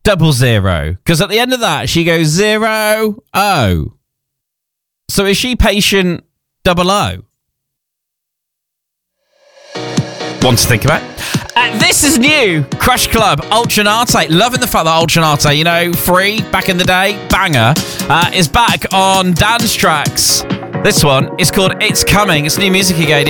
00? Because at the end of that, she goes 0, 0. So is she patient 00? One to think about. This is new. Crush Club, Ultranate. Loving the fact that Ultranate, free back in the day, banger, is back on Dance Tracks. This one is called It's Coming. It's new music again.